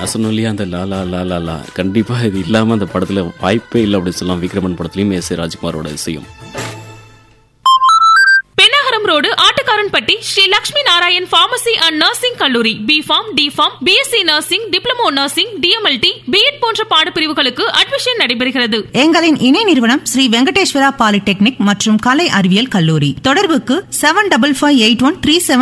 நான் சொன்னோம் இல்லையா, அந்த லா லா லா லா லா கண்டிப்பா இது இல்லாம அந்த படத்துல வாய்ப்பே இல்லை அப்படின்னு சொல்லலாம். விக்ரமன் படத்துலயும் எஸ் ஏ ராஜ்குமாரோட இசையும். Road Attukaranpatti Sri Lakshmi Narayan pharmacy and nursing கல்லூரி B.Pharm, D.Pharm, BSc nursing, diploma nursing, DMLT, B.Ed போன்ற பாடப்பிரிவுகளுக்கு அட்மிஷன் நடைபெறுகிறது. எங்களின் இணை நிறுவனம் ஸ்ரீ வெங்கடேஸ்வரா பாலிடெக்னிக் மற்றும் கலை அறிவியல் கல்லூரி. தொடர்புக்கு 755813